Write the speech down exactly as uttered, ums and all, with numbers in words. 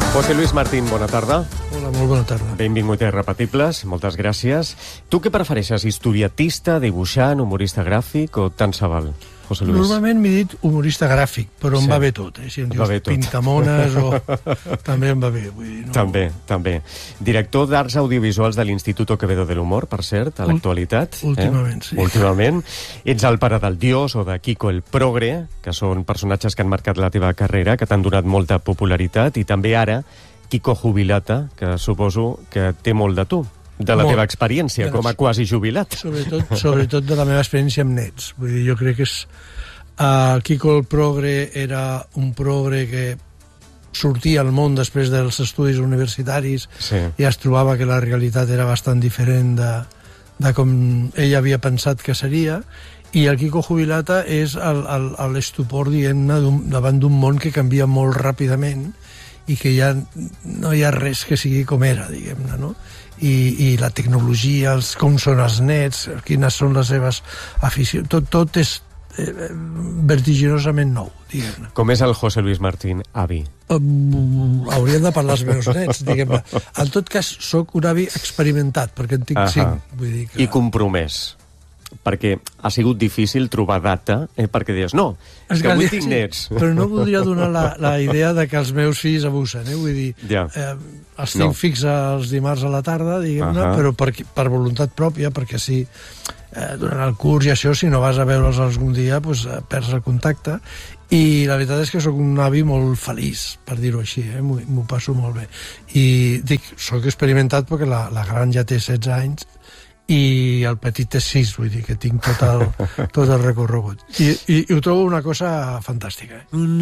José Luis Martín, bona tarda. Hola, molt bona tarda. Benvingut a Irrepetibles, moltes gràcies. Tu què prefereixes, historietista, dibuixant, humorista gràfic o tant se val, José Luis? Normalment m'he dit humorista gràfic, però em Sí. va bé tot. Eh? Si em Va bé dius tot. pintamones o... també em va bé. Vull dir, no... També, també. Director d'Arts Audiovisuals de l'Instituto Quevedo del Humor, per cert, a l'actualitat. Últimament, eh? sí. Últimament. Ets el pare del Dios o de Kiko el Progre, que són personatges que han marcat la teva carrera, que t'han donat molta popularitat, i també ara Kiko Jubilata, que suposo que té molt de tu, de la Molt. teva experiència Bueno, com a quasi jubilat. Sobretot, sobretot de la meva experiència amb nets. Vull dir, jo crec que és... Uh, Kiko el Progre era un progre que sortia al món després dels estudis universitaris Sí. i es trobava que la realitat era bastant diferent de, de com ell havia pensat que seria, i el Kiko Jubilata és el- el- l'estupor, diguem-ne, d'un- davant d'un món que canvia molt ràpidament i que ja no hi ha res que sigui com era, diguem-ne, no? I, i la tecnologia, els, com són els nets, quines són les seves aficions, tot, tot és eh, vertiginosament nou, diguem-ne. Com és el José Luis Martín, avi? Um, hauríem de parlar als meus nets, diguem-ne. En tot cas, sóc un avi experimentat, perquè en tinc Ahà. cinc. Vull dir que... I compromès. Perquè ha sigut difícil trobar data, eh, perquè deies, no, és que avui tinc sí, nets. però no voldria donar la, la idea de que els meus fills abusen, eh? Vull dir, Ja. eh, els tinc No. fix els dimarts a la tarda, diguem-ne, Ahà. però per, per voluntat pròpia, perquè si eh, durant el curs i això, si no vas a veure'ls algun dia, pues, eh, perds el contacte. I la veritat és que sóc un avi molt feliç, per dir-ho així, eh? m'ho m'ho passo molt bé. I dic, sóc experimentat perquè la, la gran ja té setze anys i el petit té sis, vull dir que tinc tot el, tot el recorregut. I, i, i ho trobo una cosa fantàstica. Eh?